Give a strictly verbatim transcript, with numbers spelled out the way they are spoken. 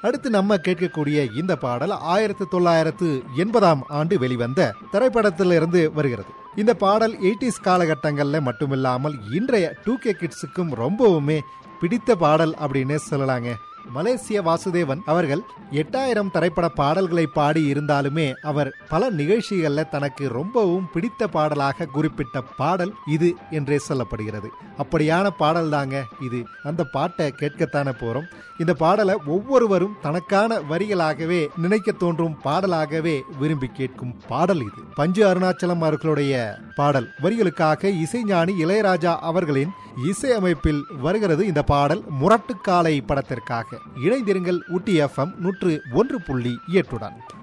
அடுத்து நம்ம கேட்கக்கூடிய இந்த பாடல் ஆயிரத்தி தொள்ளாயிரத்து எண்பதாம் ஆண்டு வெளிவந்த திரைப்படத்திலிருந்து வருகிறது. இந்த பாடல் எயிட்டிஸ் காலகட்டங்கள்ல மட்டுமில்லாமல் இன்றைய டூ கே கிட்ஸுக்கும் ரொம்பவுமே பிடித்த பாடல் அப்படின்னு சொல்லலாங்க. மலேசிய வாசுதேவன் அவர்கள் எட்டாயிரம் திரைப்பட பாடல்களை பாடி இருந்தாலுமே அவர் பல நிகழ்ச்சிகள்ல தனக்கு ரொம்பவும் பிடித்த பாடலாக குறிப்பிட்ட பாடல் இது என்றே சொல்லப்படுகிறது. அப்படியான பாடல் தாங்க இது. அந்த பாட்டை கேட்கத்தானே போறோம். இந்த பாடலை ஒவ்வொருவரும் தனக்கான வரிகளாகவே நினைக்க தோன்றும் பாடலாகவே விரும்பி கேட்கும் பாடல் இது. பஞ்சு அருணாச்சலம் அவர்களுடைய பாடல் வரிகளுக்காக இசைஞானி இளையராஜா அவர்களின் இசையமைப்பில் வருகிறது இந்த பாடல். முரட்டுக்காலை படத்திற்காக இணைந்திருங்கள் ஊட்டி எஃப்எம் நூற்று ஒன்று புள்ளி எட்டுடன்.